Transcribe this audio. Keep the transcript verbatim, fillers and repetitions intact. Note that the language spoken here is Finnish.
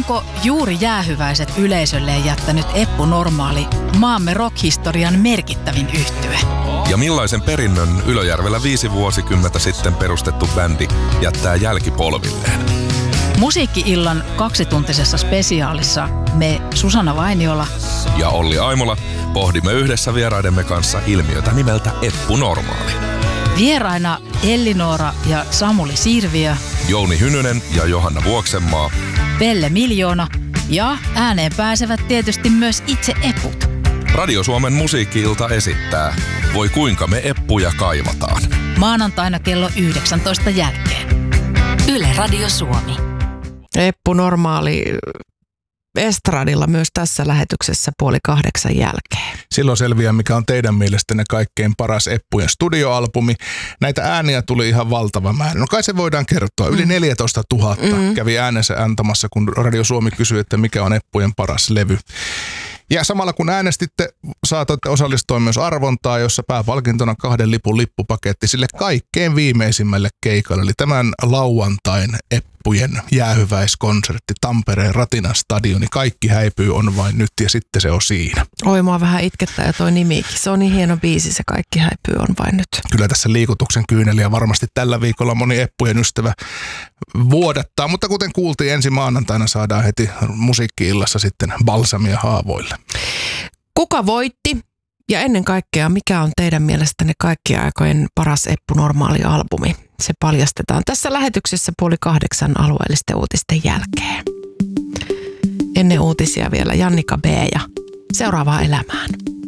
Onko juuri jäähyväiset yleisölleen jättänyt Eppu Normaali maamme rockhistorian merkittävin yhtye? Ja millaisen perinnön Ylöjärvellä viisi vuosikymmentä sitten perustettu bändi jättää jälkipolvilleen? Musiikki-illan kaksituntisessa spesiaalissa me Susanna Vainiola ja Olli Aimola pohdimme yhdessä vieraidemme kanssa ilmiötä nimeltä Eppu Normaali. Vieraina Elli-Noora ja Samuli Sirviö, Jouni Hynynen ja Johanna Vuoksenmaa, Pelle Miljoona ja ääneen pääsevät tietysti myös itse eput. Radio Suomen musiikki-ilta esittää Voi kuinka me eppuja kaivataan. Maanantaina kello yhdeksäntoista jälkeen. Yle Radio Suomi. Eppu Normaali estradilla myös tässä lähetyksessä puoli kahdeksan jälkeen. Silloin selviää, mikä on teidän mielestänne kaikkein paras Eppujen studioalbumi. Näitä ääniä tuli ihan valtava määrä. No kai se voidaan kertoa. Yli neljätoista tuhatta mm. kävi äänensä antamassa, kun Radio Suomi kysyi, että mikä on Eppujen paras levy. Ja samalla kun äänestitte, saatoitte osallistua myös arvontaan, jossa pääpalkintona kahden lipun lippupaketti sille kaikkein viimeisimmälle keikalle. Eli tämän lauantain Eppujen jäähyväiskonsertti Tampereen Ratinan stadioni. Kaikki häipyy on vain nyt ja sitten se on siinä. Oi, mua vähän itkettää ja toi nimikin. Se on niin hieno biisi, se Kaikki häipyy on vain nyt. Kyllä tässä liikutuksen kyyneliä varmasti tällä viikolla moni Eppujen ystävä vuodattaa. Mutta kuten kuultiin, ensi maanantaina saadaan heti musiikki-illassa sitten balsamia haavoille. Kuka voitti ja ennen kaikkea mikä on teidän mielestänne kaikkien aikojen paras Eppu Normaali albumi? Se paljastetaan tässä lähetyksessä puoli kahdeksan alueellisten uutisten jälkeen. Ennen uutisia vielä Jannika B. ja Seuraavaan elämään.